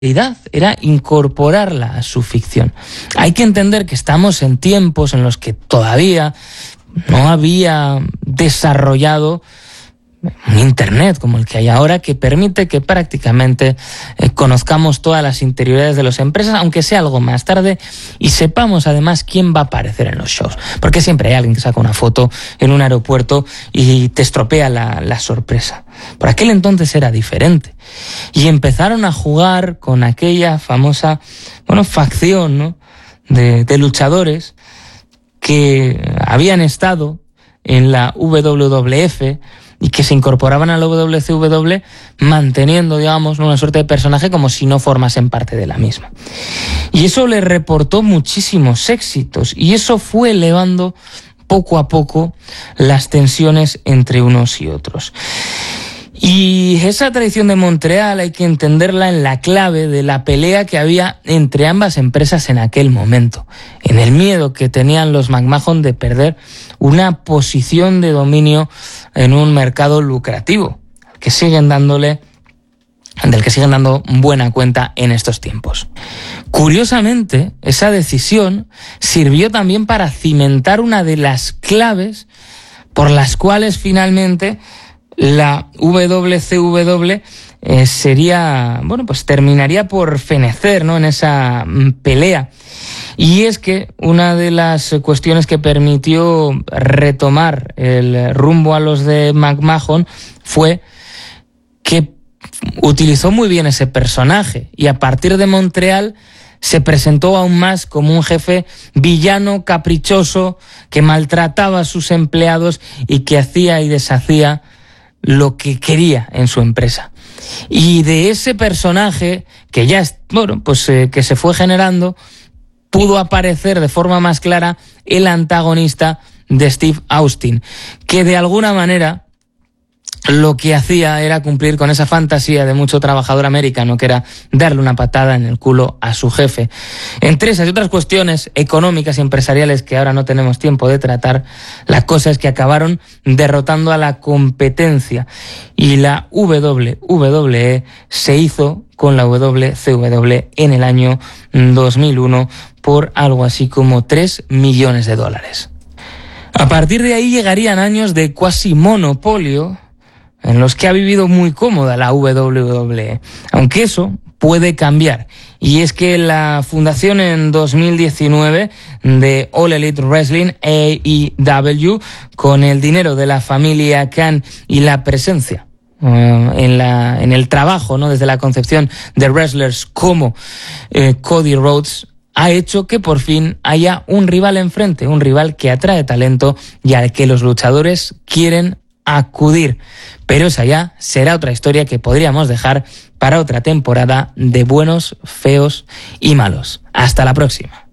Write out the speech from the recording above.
era incorporarla a su ficción. Hay que entender que estamos en tiempos en los que todavía no había desarrollado un Internet como el que hay ahora, que permite que prácticamente conozcamos todas las interioridades de las empresas, aunque sea algo más tarde, y sepamos además quién va a aparecer en los shows. Porque siempre hay alguien que saca una foto en un aeropuerto y te estropea la sorpresa. Por aquel entonces era diferente. Y empezaron a jugar con aquella famosa, facción, ¿no?, de luchadores que habían estado en la WWF y que se incorporaban a la WCW manteniendo, digamos, una suerte de personaje como si no formasen parte de la misma. Y eso le reportó muchísimos éxitos y eso fue elevando poco a poco las tensiones entre unos y otros. Y esa tradición de Montreal hay que entenderla en la clave de la pelea que había entre ambas empresas en aquel momento, en el miedo que tenían los McMahon de perder una posición de dominio en un mercado lucrativo, del que siguen dando buena cuenta en estos tiempos. Curiosamente, esa decisión sirvió también para cimentar una de las claves por las cuales finalmente la WCW terminaría por fenecer, ¿no?, en esa pelea. Y es que una de las cuestiones que permitió retomar el rumbo a los de McMahon fue que utilizó muy bien ese personaje y a partir de Montreal se presentó aún más como un jefe villano, caprichoso, que maltrataba a sus empleados y que hacía y deshacía lo que quería en su empresa. Y de ese personaje que que se fue generando, pudo aparecer de forma más clara el antagonista de Steve Austin, que de alguna manera lo que hacía era cumplir con esa fantasía de mucho trabajador americano, que era darle una patada en el culo a su jefe. Entre esas y otras cuestiones económicas y empresariales que ahora no tenemos tiempo de tratar, la cosa es que acabaron derrotando a la competencia y la WWE se hizo con la WCW en el año 2001 por algo así como $3 millones. A partir de ahí llegarían años de cuasi monopolio en los que ha vivido muy cómoda la WWE, aunque eso puede cambiar. Y es que la fundación en 2019 de All Elite Wrestling, AEW, con el dinero de la familia Khan y la presencia en el trabajo, ¿no?, desde la concepción de wrestlers como Cody Rhodes, ha hecho que por fin haya un rival enfrente, un rival que atrae talento y al que los luchadores quieren acudir. Pero esa ya será otra historia que podríamos dejar para otra temporada de Buenos, Feos y Malos. Hasta la próxima.